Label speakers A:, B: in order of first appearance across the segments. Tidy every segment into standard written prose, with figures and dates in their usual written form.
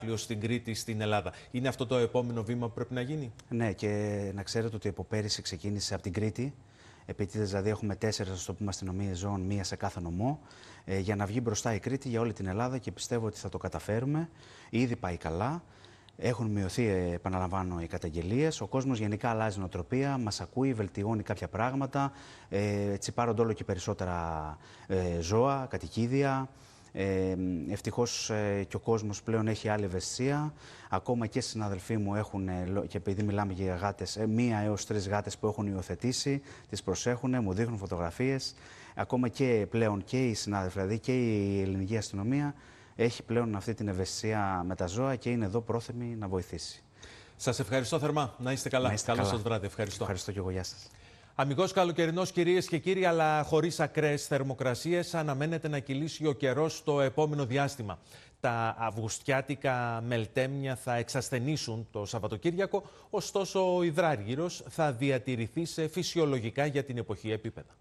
A: στην Κρήτη, στην Ελλάδα. Είναι αυτό το επόμενο βήμα που πρέπει να γίνει?
B: Ναι, και να ξέρετε ότι από πέρυσι ξεκίνησε από την Κρήτη. Επίτηδες, δηλαδή έχουμε 4, ας το πούμε, αστυνομίες ζώων, μία σε κάθε νομό, για να βγει μπροστά η Κρήτη για όλη την Ελλάδα και πιστεύω ότι θα το καταφέρουμε. Ήδη πάει καλά. Έχουν μειωθεί, επαναλαμβάνω, οι καταγγελίες. Ο κόσμος γενικά αλλάζει νοοτροπία, μας ακούει, βελτιώνει κάποια πράγματα. Έτσι πάρονται όλο και περισσότερα ζώα, κατοικίδια. Ευτυχώς και ο κόσμος πλέον έχει άλλη ευαισθησία. Ακόμα και οι συναδελφοί μου έχουν, και επειδή μιλάμε για γάτες, 1 έως 3 γάτες που έχουν υιοθετήσει, τις προσέχουν, μου δείχνουν φωτογραφίες. Ακόμα και πλέον και οι συνάδελφοι, δηλαδή και η ελληνική αστυνομία, έχει πλέον αυτή την ευαισθησία με τα ζώα και είναι εδώ πρόθυμη να βοηθήσει.
A: Σας ευχαριστώ θερμά. Να είστε καλά. Καλό σας βράδυ. Ευχαριστώ.
B: Ευχαριστώ και εγώ. Γεια σας.
A: Αμιγώς καλοκαιρινός, κυρίες και κύριοι, αλλά χωρίς ακραίες θερμοκρασίες, αναμένεται να κυλήσει ο καιρός το επόμενο διάστημα. Τα αυγουστιάτικα μελτέμια θα εξασθενήσουν το Σαββατοκύριακο, ωστόσο ο υδράργυρος θα διατηρηθεί σε φυσιολογικά για την εποχή επίπεδα.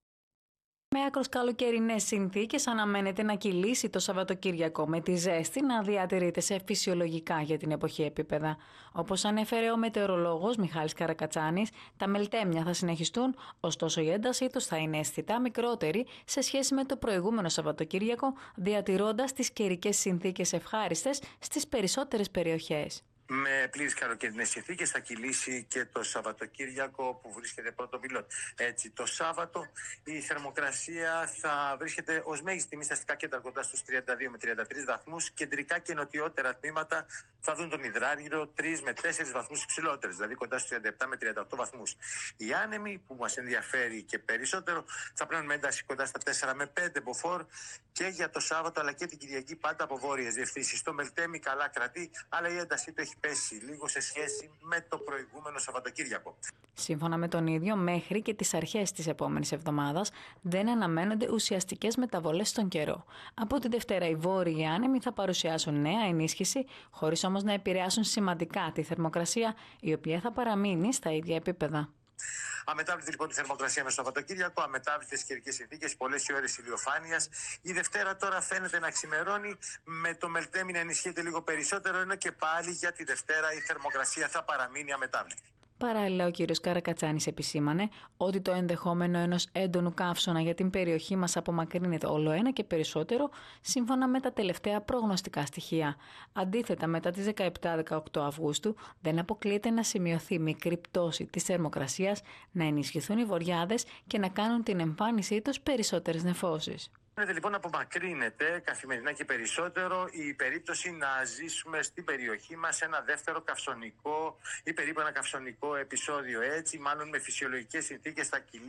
C: Με άκρως καλοκαιρινές συνθήκες αναμένεται να κυλήσει το Σαββατοκύριακο, με τη ζέστη να διατηρείται σε φυσιολογικά για την εποχή επίπεδα. Όπως ανέφερε ο μετεωρολόγος Μιχάλης Καρακατσάνης, τα μελτέμια θα συνεχιστούν, ωστόσο η έντασή τους θα είναι αισθητά μικρότερη σε σχέση με το προηγούμενο Σαββατοκύριακο, διατηρώντας τις καιρικές συνθήκες ευχάριστες στις περισσότερες περιοχές.
D: Με πλήρες καλοκαιρινές συνθήκες θα κυλήσει και το Σαββατοκύριακο που βρίσκεται πρώτο πυλόν. Έτσι, το Σάββατο η θερμοκρασία θα βρίσκεται ως μέγιστη τιμή στα αστικά κέντρα κοντά στους 32 με 33 βαθμούς. Κεντρικά και νοτιότερα τμήματα θα δουν τον υδράργυρο 3 με 4 βαθμούς υψηλότερες, δηλαδή κοντά στους 37 με 38 βαθμούς. Οι άνεμοι που μας ενδιαφέρει και περισσότερο θα πλέον με ένταση κοντά στα 4 με 5 μποφόρ και για το Σάββατο αλλά και την Κυριακή πάντα από βόρειες διευθύνσεις. Το μελτέμι καλά κρατεί, αλλά η έντασή του έχει πέσει λίγο σε σχέση με το προηγούμενο Σαββατοκύριακο.
C: Σύμφωνα με τον ίδιο, μέχρι και τις αρχές της επόμενης εβδομάδας δεν αναμένονται ουσιαστικές μεταβολές στον καιρό. Από τη Δευτέρα οι βόρειοι άνεμοι θα παρουσιάσουν νέα ενίσχυση, χωρίς όμως να επηρεάσουν σημαντικά τη θερμοκρασία, η οποία θα παραμείνει στα ίδια επίπεδα.
D: Αμετάβλητη λοιπόν τη θερμοκρασία με στο Σαββατοκύριακο, αμετάβλητες καιρικές συνθήκες, πολλές οι ώρες ηλιοφάνειας. Η Δευτέρα τώρα φαίνεται να ξημερώνει, με το μελτέμι να ενισχύεται λίγο περισσότερο, ενώ και πάλι για τη Δευτέρα η θερμοκρασία θα παραμείνει αμετάβλητη.
C: Παράλληλα, ο κύριος Καρακατσάνης επισήμανε ότι το ενδεχόμενο ενός έντονου καύσωνα για την περιοχή μας απομακρύνεται όλο ένα και περισσότερο, σύμφωνα με τα τελευταία προγνωστικά στοιχεία. Αντίθετα, μετά τις 17-18 Αυγούστου, δεν αποκλείεται να σημειωθεί μικρή πτώση της θερμοκρασίας, να ενισχυθούν οι βοριάδες και να κάνουν την εμφάνισή τους περισσότερες νεφώσεις.
D: Φαίνεται λοιπόν να απομακρύνεται καθημερινά και περισσότερο η περίπτωση να ζήσουμε στην περιοχή μας ένα δεύτερο καυσονικό ή περίπου ένα καυσονικό επεισόδιο. Έτσι, μάλλον με φυσιολογικές συνθήκες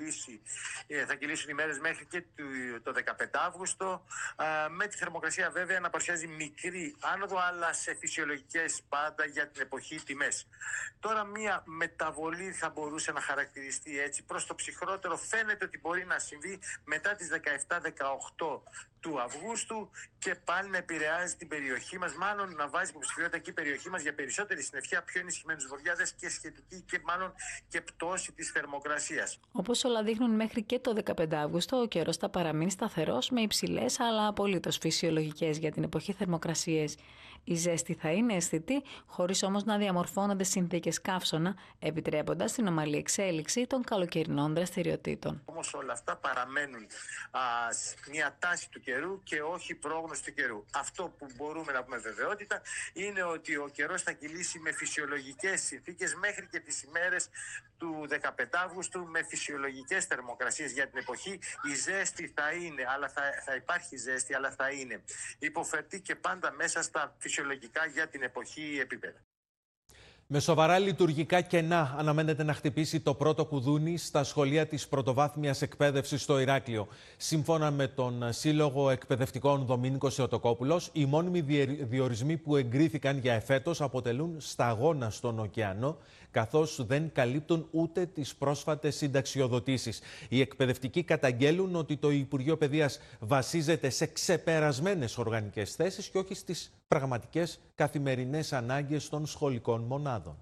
D: θα κυλήσουν οι μέρες μέχρι και το 15 Αύγουστο, με τη θερμοκρασία βέβαια να παρουσιάζει μικρή άνοδο, αλλά σε φυσιολογικές πάντα για την εποχή τιμές. Τώρα μια μεταβολή θα μπορούσε να χαρακτηριστεί έτσι προς το ψυχρότερο. Φαίνεται ότι μπορεί να συμβεί μετά τις 17-18 του Αυγούστου και πάλι να επηρεάζει την περιοχή μας, μάλλον να βάζει υποψηφιότητα εκεί η περιοχή μας για περισσότερη συννεφιά, πιο ενισχυμένους βοριάδες και σχετική και μάλλον και πτώση της θερμοκρασίας.
C: Όπως όλα δείχνουν, μέχρι και το 15 Αύγουστο ο καιρός θα παραμείνει σταθερός με υψηλές αλλά απολύτως φυσιολογικές για την εποχή θερμοκρασίες. Η ζέστη θα είναι αισθητή, χωρίς όμως να διαμορφώνονται συνθήκες καύσωνα, επιτρέποντας την ομαλή εξέλιξη των καλοκαιρινών δραστηριοτήτων.
D: Όμως όλα αυτά παραμένουν μια τάση του καιρού και όχι πρόγνωση του καιρού. Αυτό που μπορούμε να πούμε βεβαιότητα είναι ότι ο καιρός θα κυλήσει με φυσιολογικές συνθήκες μέχρι και τις ημέρες του 15 Αύγουστου, με φυσιολογικές θερμοκρασίες για την εποχή. Η ζέστη θα είναι, αλλά θα υπάρχει ζέστη, αλλά θα είναι υποφερτή και πάντα μέσα στα φυσιολογικά για την εποχή επίπεδα.
A: Με σοβαρά λειτουργικά κενά αναμένεται να χτυπήσει το πρώτο κουδούνι στα σχολεία της πρωτοβάθμιας εκπαίδευσης στο Ηράκλειο. Σύμφωνα με τον Σύλλογο Εκπαιδευτικών Δομήνικος Εωτοκόπουλος, οι μόνιμοι διορισμοί που εγκρίθηκαν για εφέτος αποτελούν σταγόνα στον ωκεανό, καθώς δεν καλύπτουν ούτε τις πρόσφατες συνταξιοδοτήσεις. Οι εκπαιδευτικοί καταγγέλουν ότι το Υπουργείο Παιδείας βασίζεται σε ξεπερασμένες οργανικές θέσεις και όχι στις πραγματικές καθημερινές ανάγκες των σχολικών μονάδων.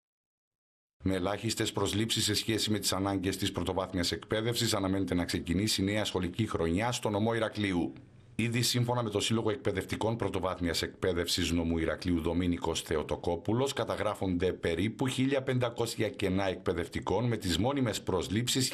E: Με ελάχιστες προσλήψεις σε σχέση με τις ανάγκες της πρωτοβάθμιας εκπαίδευσης, αναμένεται να ξεκινήσει η νέα σχολική χρονιά στο νομό Ηρακλείου. Ήδη σύμφωνα με το Σύλλογο Εκπαιδευτικών Πρωτοβάθμιας Εκπαίδευσης Νομού Ηρακλείου Δομήνικος Θεοτοκόπουλος, καταγράφονται περίπου 1.500 κενά εκπαιδευτικών με τις μόνιμες προσλήψεις